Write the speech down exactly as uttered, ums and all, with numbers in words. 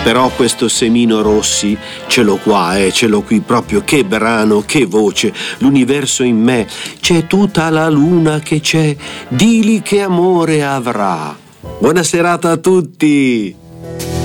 Però questo Semino Rossi ce l'ho qua, eh, ce l'ho qui proprio. Che brano, che voce, l'universo in me. C'è tutta la luna che c'è, dili che amore avrà. Buona serata a tutti!